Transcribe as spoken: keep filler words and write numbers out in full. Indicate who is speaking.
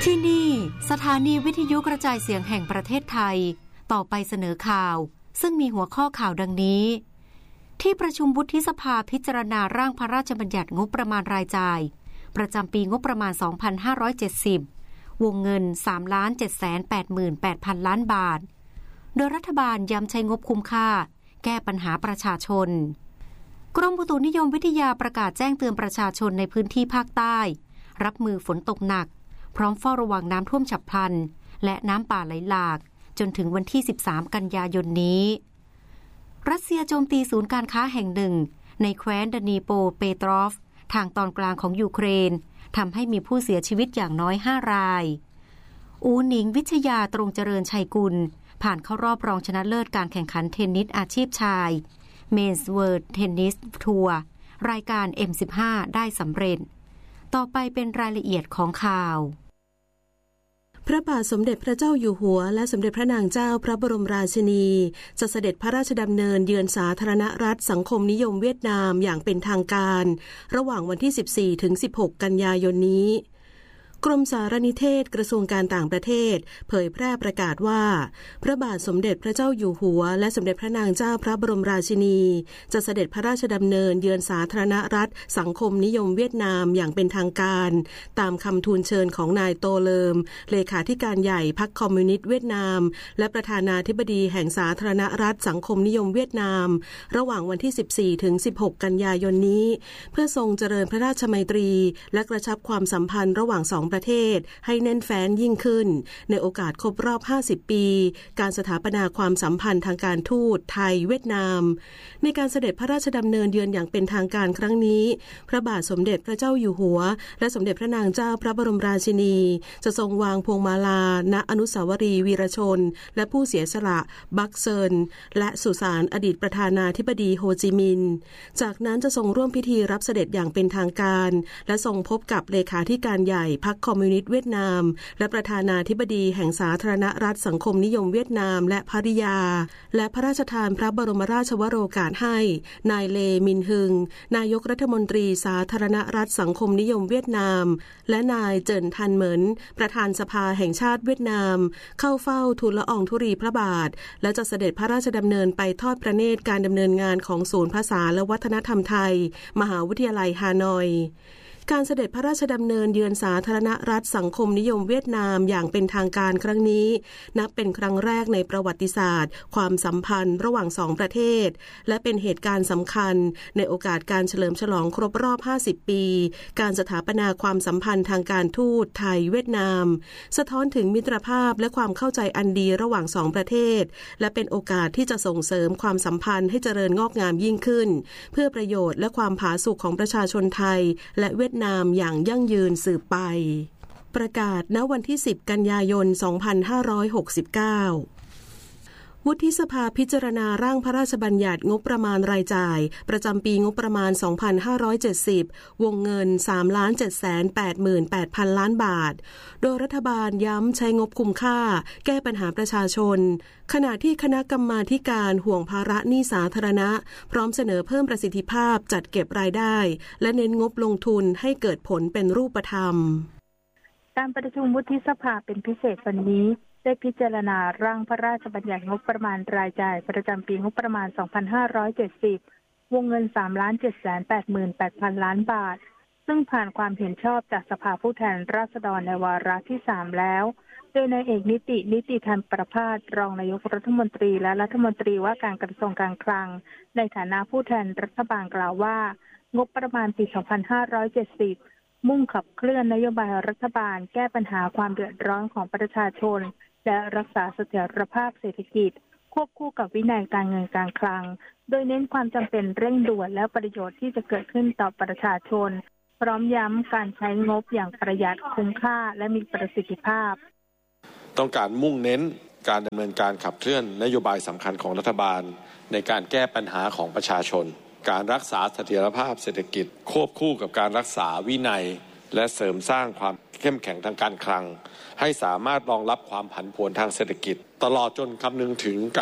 Speaker 1: ที่นี่สถานีวิทยุกระจายเสียงแห่งประเทศไทยต่อไปเสนอข่าวซึ่งมีหัวข้อข่าวดังนี้ที่ประชุมวุฒิสภาพิจารณาร่างพระราชบัญญัติงบประมาณรายจ่ายประจำปีงบประมาณสองพันห้าร้อยเจ็ดสิบวงเงิน สามล้านเจ็ดแสนแปดหมื่นแปดพัน ล้านบาทโดยรัฐบาลย้ำใช้งบคุ้มค่าแก้ปัญหาประชาชนกรมอุตุนิยมวิทยาประกาศแจ้งเตือนประชาชนในพื้นที่ภาคใต้รับมือฝนตกหนักพร้อมเฝ้าระวังน้ำท่วมฉับพลันและน้ำป่าไหลหลากจนถึงวันที่สิบสามกันยายนนี้รัสเซียโจมตีศูนย์การค้าแห่งหนึ่งในแคว้นดานีโปเปโตรฟทางตอนกลางของยูเครนทำให้มีผู้เสียชีวิตอย่างน้อยห้ารายอูหนิงวิชยาตรงเจริญชัยกุลผ่านเข้ารอบรองชนะเลิศการแข่งขันเทนนิสอาชีพชาย Men's World Tennis Tour รายการ เอ็ม สิบห้า ได้สำเร็จต่อไปเป็นรายละเอียดของข่าว
Speaker 2: พระบาทสมเด็จพระเจ้าอยู่หัวและสมเด็จพระนางเจ้าพระบรมราชินีจะเสด็จพระราชดำเนินเยือนสาธารณรัฐสังคมนิยมเวียดนามอย่างเป็นทางการระหว่างวันที่สิบสี่ถึงสิบหกกันยายนนี้กรมสารนิเทศกระทรวงการต่างประเทศเผยแพร่ประกาศว่าพระบาทสมเด็จพระเจ้าอยู่หัวและสมเด็จพระนางเจ้าพระบรมราชินีจะเสด็จพระราชดำเนินเยือนสาธารณรัฐสังคมนิยมเวียดนามอย่างเป็นทางการตามคำทูลเชิญของนายโตเลิมเลขาธิการใหญ่พรรคคอมมิวนิสต์เวียดนามและประธานาธิบดีแห่งสาธารณรัฐสังคมนิยมเวียดนามระหว่างวันที่สิบสี่ถึงสิบหกกันยายนนี้เพื่อทรงเจริญพระราชมัยตรีและกระชับความสัมพันธ์ระหว่างสองประเทศให้แน่นแฟ้นยิ่งขึ้นในโอกาสครบรอบห้าสิบปีการสถาปนาความสัมพันธ์ทางการทูตไทยเวียดนามในการเสด็จพระราชดำเนินเยือนอย่างเป็นทางการครั้งนี้พระบาทสมเด็จพระเจ้าอยู่หัวและสมเด็จพระนางเจ้าพระบรมราชินีจะทรงวางพวงมาลาณอนุสาวรีย์วีรชนและผู้เสียสละบักเซินและสุสานอดีตประธานาธิบดีโฮจิมินห์จากนั้นจะทรงร่วมพิธีรับเสด็จอย่างเป็นทางการและทรงพบกับเลขาธิการใหญ่พรรคคอมมิวนิสต์เวียดนามและประธานาธิบดีแห่งสาธารณรัฐสังคมนิยมเวียดนามและภริยาและพระราชทานพระบรมราชวโรกาสให้นายเลมินฮึงนายกรัฐมนตรีสาธารณรัฐสังคมนิยมเวียดนามและนายเจินทันเหมินประธานสภาแห่งชาติเวียดนามเข้าเฝ้าทูลละอองธุลีพระบาทและจะเสด็จพระราชดำเนินไปทอดพระเนตรการดำเนินงานของศูนย์ภาษาและวัฒนธรรมไทยมหาวิทยาลัยฮานอยการเสด็จพระราชดำเนินเยือนสาธารณรัฐสังคมนิยมเวียดนามอย่างเป็นทางการครั้งนี้นับเป็นครั้งแรกในประวัติศาสตร์ความสัมพันธ์ระหว่างสองประเทศและเป็นเหตุการณ์สำคัญในโอกาสการเฉลิมฉลองครบรอบห้าสิบปีการสถาปนาความสัมพันธ์ทางการทูตไทยเวียดนามสะท้อนถึงมิตรภาพและความเข้าใจอันดีระหว่างสองประเทศและเป็นโอกาสที่จะส่งเสริมความสัมพันธ์ให้เจริญงอกงามยิ่งขึ้นเพื่อประโยชน์และความผาสุกของประชาชนไทยและเวียดนามอย่างยั่งยืนสืบไปประกาศณวันที่สิบกันยายนสองพันห้าร้อยหกสิบเก้าวุฒิสภาพิจารณาร่างพระราชบัญญัติงบประมาณรายจ่ายประจำปีงบประมาณสองพันห้าร้อยเจ็ดสิบวงเงิน สามล้านเจ็ดแสนแปดหมื่นแปดพัน ล้านบาทโดยรัฐบาลย้ำใช้งบคุ้มค่าแก้ปัญหาประชาชนขณะที่คณะกรรมาธิการห่วงภาระหนี้สาธารณะพร้อมเสนอเพิ่มประสิทธิภาพจัดเก็บรายได้และเน้นงบลงทุนให้เกิดผลเป็นรูปธรรม
Speaker 3: การประชุมวุฒิสภาเป็นพิเศษวันนี้ได้พิจารณาร่างพระราชบัญญัติงบประมาณรายจ่ายประจำปีงบประมาณสองพันห้าร้อยเจ็ดสิบวงเงิน สามล้านเจ็ดแสนแปดหมื่นแปดพัน ล้านบาทซึ่งผ่านความเห็นชอบจากสภาผู้แทนราษฎรในวาระที่สามแล้วโดยนายเอกนิตินิติธรประภาสรองนายกรัฐมนตรีและรัฐมนตรีว่าการกระทรวงการคลังในฐานะผู้แทนรัฐบาลกล่าวว่างบประมาณปีสองพันห้าร้อยเจ็ดสิบมุ่งขับเคลื่อนนโยบายรัฐบาลแก้ปัญหาความเดือดร้อนของประชาชนและรักษาเสถียรภาพเศรษฐกิจควบคู่กับวินัยการเงินการคลังโดยเน้นความจำเป็นเร่งด่วนและประโยชน์ที่จะเกิดขึ้นต่อประชาชนพร้อมย้ำการใช้งบอย่างประหยัดคุ้มค่าและมีประสิทธิภาพ
Speaker 4: ต้องการมุ่งเน้นการดำเนินการขับเคลื่อนนโยบายสำคัญของรัฐบาลในการแก้ปัญหาของประชาชนการรักษาเสถียรภาพเศรษฐกิจควบคู่กับการรักษาวินัยและเสริมสร้างความเข้มแข็งทางการคลังให้สามารถรองรับความผันผวนทางเศรษฐกิจตลอดจนคำนึงถึง